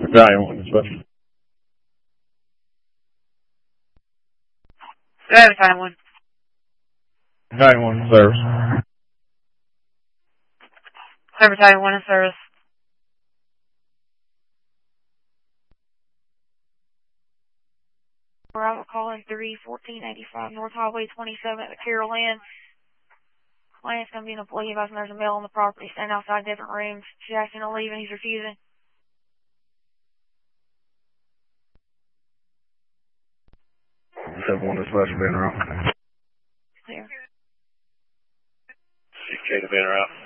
Battalion 1 dispatch. Battalion 1. Battalion 1 in service. Battalion 1 in service. Bravo calling 3-1485 North Highway 27 at the Carroll Inn. Client's going to be in a plea advising there's a male on the property standing outside different rooms. She's asking to leave and he's refusing. 7-1 dispatch, Van Ralph. Clear. 6K to Van Ralph.